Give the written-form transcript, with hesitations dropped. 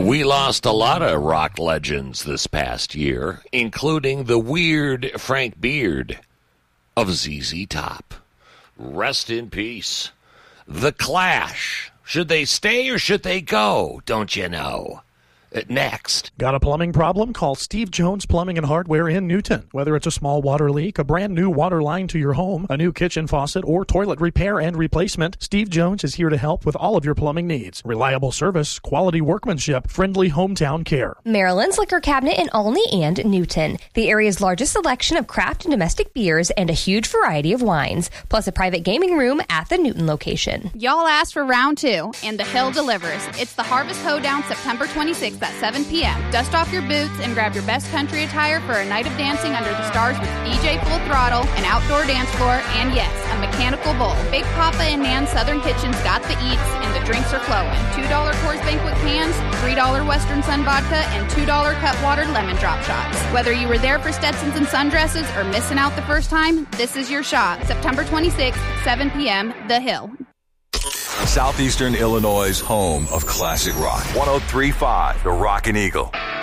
We lost a lot of rock legends this past year, including the weird Frank Beard of ZZ Top. Rest in peace. The Clash. Should they stay or should they go? Don't you know? Next. Got a plumbing problem? Call Steve Jones Plumbing and Hardware in Newton. Whether it's a small water leak, a brand new water line to your home, a new kitchen faucet, or toilet repair and replacement, Steve Jones is here to help with all of your plumbing needs. Reliable service, quality workmanship, friendly hometown care. Maryland's Liquor Cabinet in Olney and Newton. The area's largest selection of craft and domestic beers and a huge variety of wines, plus a private gaming room at the Newton location. Y'all asked for round 2, and the Hill delivers. It's the Harvest Hoedown September 26th at 7 p.m. Dust off your boots and grab your best country attire for a night of dancing under the stars with DJ Full Throttle, an outdoor dance floor, and yes, a mechanical bull. Big Papa and Nan's Southern Kitchen's got the eats, and the drinks are flowing. $2 Coors Banquet cans, $3 Western Sun Vodka, and $2 Cutwater Lemon Drop shots. Whether you were there for Stetsons and sundresses or missing out the first time, this is your shot. September 26th, 7 p.m., The Hill. Southeastern Illinois' home of classic rock. 103.5, The Rockin' Eagle.